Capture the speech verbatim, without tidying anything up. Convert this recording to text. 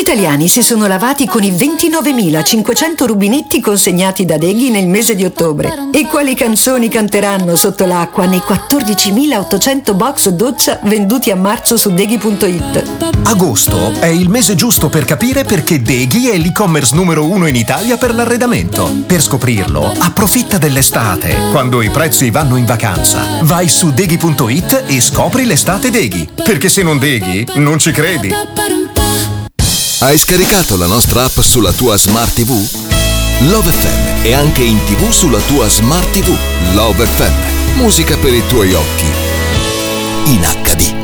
italiani si sono lavati con i ventinovemilacinquecento rubinetti consegnati da Deghi nel mese di ottobre. E quali canzoni canteranno sotto l'acqua nei quattordicimilaottocento box doccia venduti a marzo su Deghi punto it? Agosto è il mese giusto per capire perché Deghi è l'e-commerce numero uno in Italia per l'arredamento. Per scoprirlo, approfitta dell'estate, quando i prezzi vanno in vacanza. Vai su Deghi punto it e scopri l'estate Deghi. Perché se non Deghi, non ci credi. Hai scaricato la nostra app sulla tua Smart ti vu? Love effe emme è anche in tivù sulla tua Smart ti vu. Love effe emme, musica per i tuoi occhi in acca di.